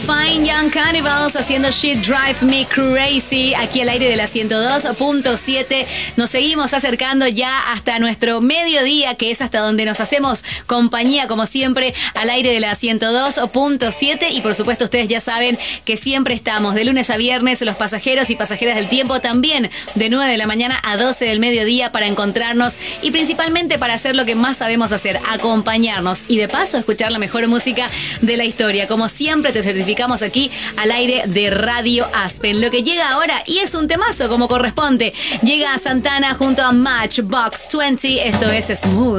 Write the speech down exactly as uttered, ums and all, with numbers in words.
Fine Young Cannibals haciendo Shit Drive Me Crazy aquí al aire de la ciento dos punto siete. Nos seguimos acercando ya hasta nuestro mediodía, que es hasta donde nos hacemos compañía, como siempre, al aire de la ciento dos punto siete. Y por supuesto, ustedes ya saben que siempre estamos de lunes a viernes, los pasajeros y pasajeras del tiempo, también de nueve de la mañana a doce del mediodía, para encontrarnos y principalmente para hacer lo que más sabemos hacer, acompañarnos y de paso escuchar la mejor música de la historia. Como siempre, te certificamos aquí al aire de Radio Aspen. Lo que llega ahora, y es un temazo como corresponde, llega a Santana junto a Matchbox veinte. Esto es Smooth.